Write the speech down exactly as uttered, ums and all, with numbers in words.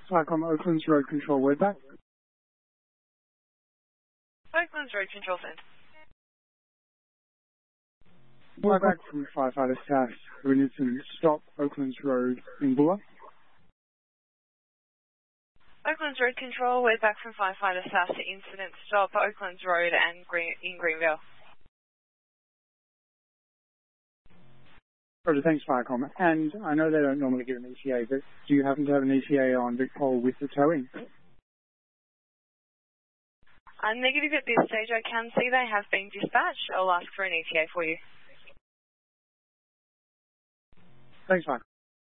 Cyclone Oakland's Road Control, we're back. Oakland's Road Control Centre. We're back from Firefighter South to an incident. Stop Oakland's Road in Bulla. Oakland's Road Control, we're back from Firefighter South to incident. Stop Oakland's Road and Green, in Greenville. Roger, thanks, Firecom. And I know they don't normally give an E T A, but do you happen to have an E T A on Vic Pole with the towing? I'm negative at this stage. I can see they have been dispatched. I'll ask for an E T A for you. Thanks, Mike.